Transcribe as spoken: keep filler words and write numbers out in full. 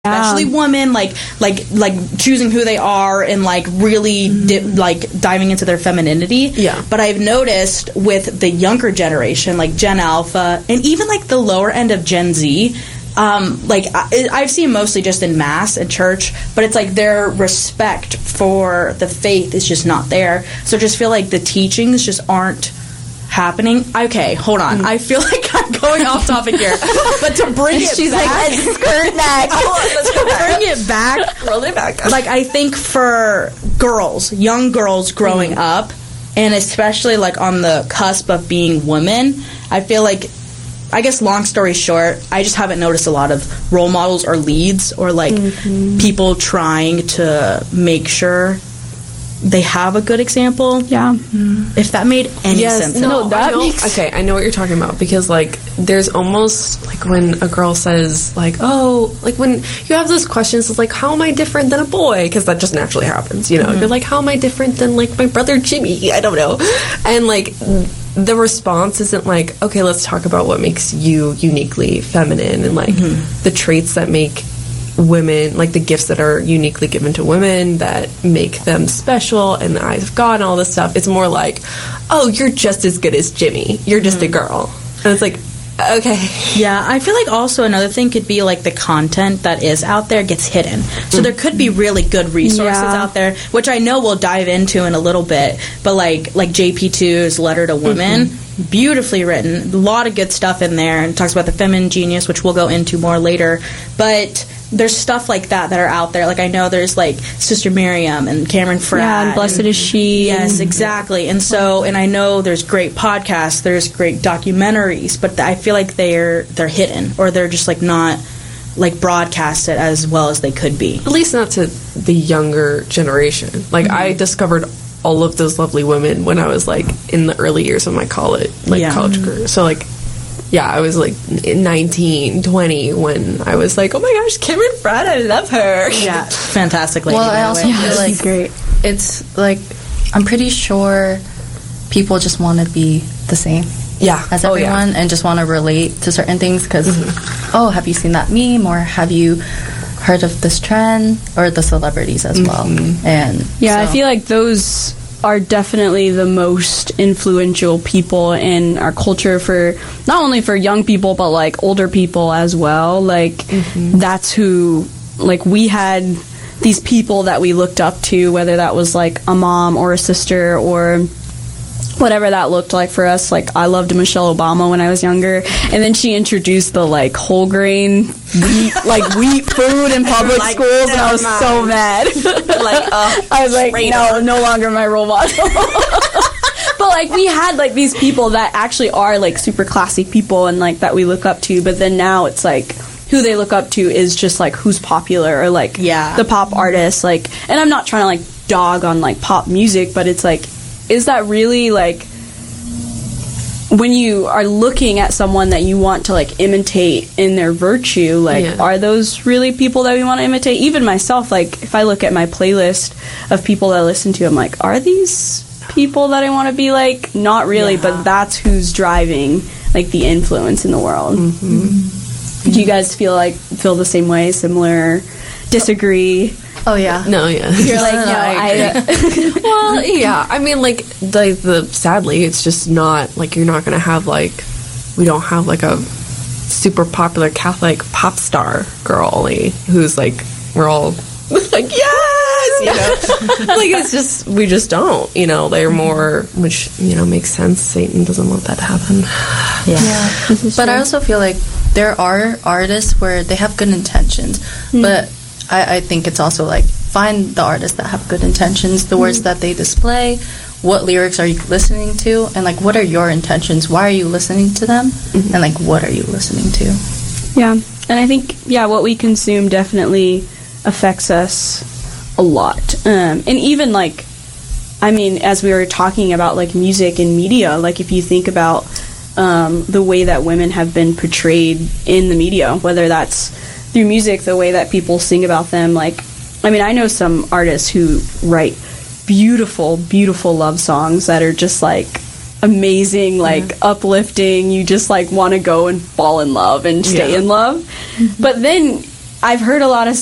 especially women, like like like choosing who they are and like really mm-hmm. di- like diving into their femininity. Yeah. But I've noticed with the younger generation, like Gen Alpha, and even like the lower end of Gen Z, um, like I, I've seen mostly just in mass and church, but it's like their respect for the faith is just not there. So I just feel like the teachings just aren't happening. Okay, hold on. Mm. I feel like I'm going off topic here, but to bring it She's back, like, let's skirt back. oh, let's go back. Bring it back, roll it back. Like I think for girls, young girls growing mm. up, and especially like on the cusp of being women, I feel like, I guess long story short, I just haven't noticed a lot of role models or leads or like mm-hmm. people trying to make sure they have a good example. Yeah. Mm. If that made any yes, sense. No, that know, makes... Okay, I know what you're talking about, because, like, there's almost, like, when a girl says, like, oh, like, when you have those questions, it's like, how am I different than a boy? Because that just naturally happens, you know? Mm-hmm. You're like, how am I different than, like, my brother Jimmy? I don't know. And, like, the response isn't like, okay, let's talk about what makes you uniquely feminine and, like, mm-hmm. the traits that make women, like the gifts that are uniquely given to women that make them special in the eyes of God and all this stuff. It's more like, oh, you're just as good as Jimmy. You're just mm. a girl. And it's like, okay. Yeah, I feel like also another thing could be like the content that is out there gets hidden. So mm. there could be really good resources yeah. out there, which I know we'll dive into in a little bit. But like like J P two's Letter to Women, mm-hmm. beautifully written, a lot of good stuff in there, and talks about the feminine genius, which we'll go into more later. But there's stuff like that that are out there. Like I know there's like Sister Miriam and Cameron Fratt. Yeah, and Blessed and, is She. Yes, and, exactly. And so, and I know there's great podcasts, there's great documentaries, but I feel like they're they're hidden, or they're just like not like broadcasted as well as they could be. At least not to the younger generation. Like mm-hmm. I discovered all of those lovely women when I was like in the early years of my college, like yeah. college career. So like, yeah, I was like nineteen, twenty when I was like, oh my gosh, Cameron Fratt, I love her. Yeah, fantastic lady. Well, I also way. feel yeah, like she's great. It's like, I'm pretty sure people just want to be the same. Yeah. As oh, everyone, yeah. and just want to relate to certain things because, mm-hmm. oh, have you seen that meme, or have you heard of this trend, or the celebrities as well. Mm-hmm. And yeah, so. I feel like those are definitely the most influential people in our culture, for not only for young people but like older people as well. Like mm-hmm. that's who, like, we had these people that we looked up to, whether that was like a mom or a sister or whatever that looked like for us. Like, I loved Michelle Obama when I was younger, and then she introduced the like whole grain wheat, like wheat food in public like, schools, and I was mind. so mad. Like, uh, I was like, no, no longer my role model. But like, we had like these people that actually are like super classy people, and like that we look up to. But then now it's like, who they look up to is just like who's popular, or like yeah. the pop artists. Like, and I'm not trying to like dog on like pop music, but it's like, is that really, like, when you are looking at someone that you want to, like, imitate in their virtue, like, yeah. are those really people that we want to imitate? Even myself, like, if I look at my playlist of people that I listen to, I'm like, are these people that I want to be like? Not really, yeah. but that's who's driving, like, the influence in the world. Mm-hmm. Mm-hmm. Do you guys feel, like, feel the same way, similar, disagree? Oh, yeah. No, yeah. You're like, no, no I... I well, yeah. I mean, like, the, the sadly, it's just not, like, you're not going to have, like, we don't have, like, a super popular Catholic pop star girlie who's, like, we're all, like, yes! You know? Like, it's just, we just don't, you know? They're more, which, you know, makes sense. Satan doesn't want that to happen. Yeah. yeah. But I also feel like there are artists where they have good intentions, mm. but I, I think it's also like, find the artists that have good intentions, the mm-hmm. words that they display, what lyrics are you listening to, and like, what are your intentions? Why are you listening to them? Mm-hmm. And like, what are you listening to? Yeah, and I think, yeah, what we consume definitely affects us a lot. Um, and even like, I mean, as we were talking about like music and media, like if you think about um, the way that women have been portrayed in the media, whether that's through music, the way that people sing about them. Like, I mean, I know some artists who write beautiful, beautiful love songs that are just, like, amazing, like, yeah. uplifting. You just, like, want to go and fall in love and stay yeah. in love. Mm-hmm. But then I've heard a lot of